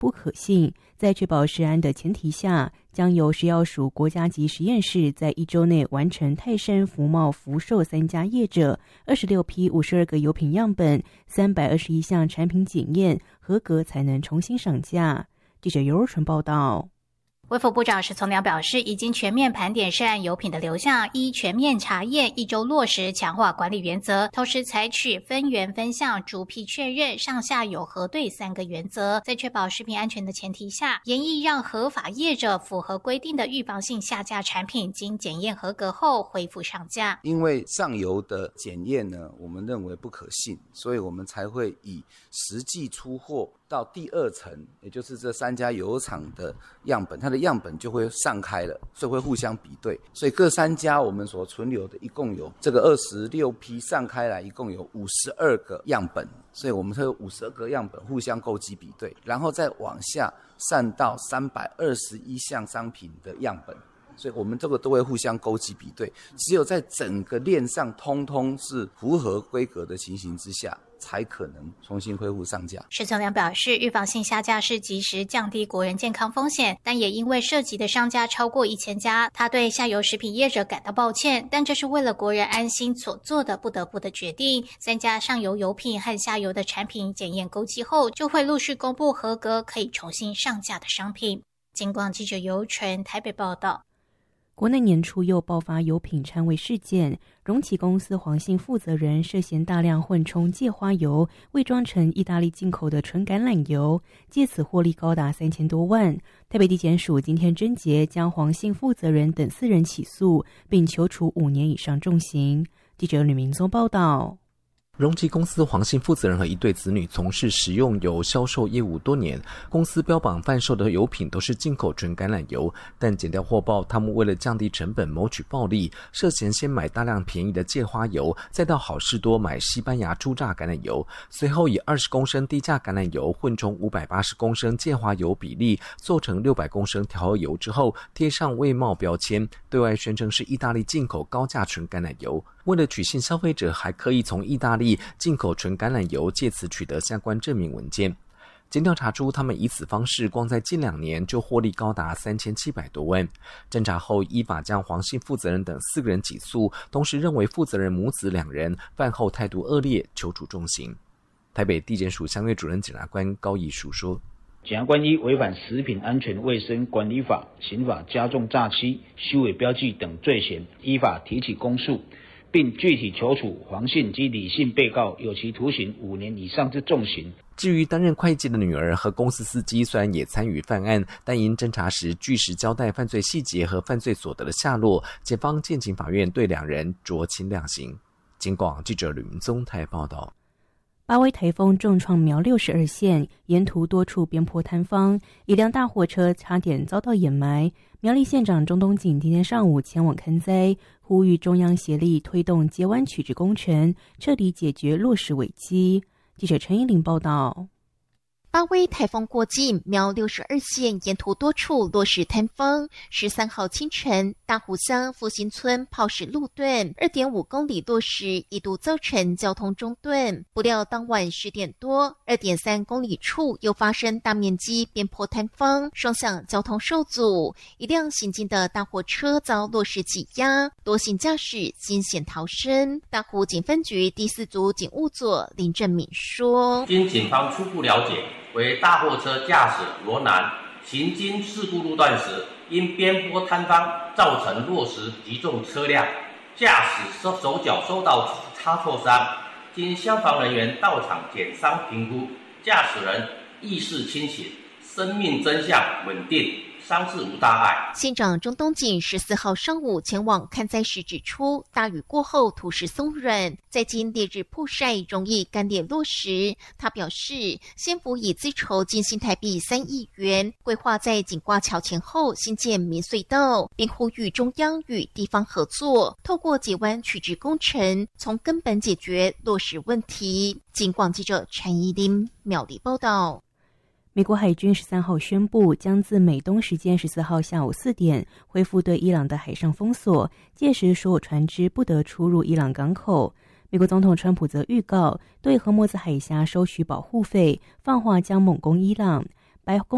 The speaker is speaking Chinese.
不可信，在确保食安的前提下，将由食药署国家级实验室在1周内完成泰山、福茂、福寿3家业者26批52个油品样本321项产品检验合格，才能重新上架。记者尤若纯报道。 卫福部长石从良表示，已经全面盘点涉案油品的流向，依全面查验1周落实强化管理原则，同时采取分源分项逐批确认上下游核对3个原则，在确保食品安全的前提下，研议让合法业者符合规定的预防性下架产品经检验合格后恢复上架。 因为上游的检验呢，我们认为不可信，所以我们才会以实际出货到第2层，也就是这3家油厂的样本，它的样本就会上开了，所以会互相比对。所以各3家我们所存留的一共有这个26批上开来，一共有52个样本，所以我们会有52个样本互相勾稽比对，然后再往下散到321项商品的样本。所以我们这个都会互相勾稽比对，只有在整个链上通通是符合规格的情形之下，才可能重新恢复上架。 石从良表示，预防性下架是及时降低国人健康风险，但也因为涉及的商家超过1000家，他对下游食品业者感到抱歉，但这是为了国人安心所做的不得不的决定。3家上游油品和下游的产品检验勾稽后，就会陆续公布合格可以重新上架的商品。警广记者尤纯台北报道。 国内年初又爆发油品掺味事件，荣启公司黄姓负责人涉嫌大量混充芥花油，伪装成意大利进口的纯橄榄油，借此获利高达3000多万。台北地检署今天侦结，将黄姓负责人等4人起诉，并求处5年以上重刑。记者吕明宗报道。 荣基公司黄姓负责人和一对子女从事食用油销售业务多年，公司标榜贩售的油品都是进口纯橄榄油，但检调获报，他们为了降低成本谋取暴利，涉嫌先买大量便宜的芥花油，再到好事多买西班牙初榨橄榄油，随后以20公升低价橄榄油混充580公升芥花油比例，做成600公升调和油之后，贴上未冒标签，对外宣称是意大利进口高价纯橄榄油。为了取信消费者，还可以从意大利进口纯橄榄油，借此取得相关证明文件。经调查出，他们以此方式光在近2年就获利高达3700多万。侦查后，依法将黄姓负责人等4个人起诉，同时认为负责人母子2人饭后态度恶劣，求处重刑。台北地检署相约主任检察官高义书说， 检察官依违反食品安全卫生管理法、刑法加重诈欺、虚伪标记等罪嫌，依法提起公诉，并具体求处黄姓及李姓被告有期徒刑5年以上之重刑。 至于担任会计的女儿和公司司机，虽然也参与犯案，但因侦查时据实交代犯罪细节和犯罪所得的下落，检方建请法院对2人酌情量刑。警广记者吕明宗台报道。 八威台风重创苗栗62县，沿途多处边坡坍方，一辆大货车差点遭到掩埋。苗栗县长钟东锦今天上午前往勘灾，呼吁中央协力推动接湾取直工程，彻底解决落石危机。记者陈依玲报道。 八威台风过境，苗62县沿途多处落石坍方。13号清晨，大湖乡复兴村炮石路段 2.5 公里落石，一度造成交通中断。不料当晚10点多 2.3 公里处又发生大面积边坡坍方，双向交通受阻，一辆行进的大货车遭落石挤压，多幸驾驶惊险逃生。大湖警分局第4组警务组林正敏说， 经警方初步了解，为大货车驾驶罗南行经事故路段时，因边坡坍方造成落石击中车辆，驾驶手脚受到擦挫伤，经消防人员到场检伤评估，驾驶人意识清醒，生命真相稳定，伤势无大碍。 县长钟东锦14号上午前往勘灾时指出，大雨过后土石松软，再经烈日曝晒容易干裂落石。他表示，县府已资筹近新台币3亿元，规划在景挂桥前后新建民隧道，并呼吁中央与地方合作，透过解湾取直工程，从根本解决落石问题。警广记者陈怡琳苗栗报道。 美国海军13号宣布，将自美东时间14号下午4点恢复对伊朗的海上封锁，届时所有船只不得出入伊朗港口。美国总统川普则预告，对荷默兹海峡收取保护费，放话将猛攻伊朗。白宫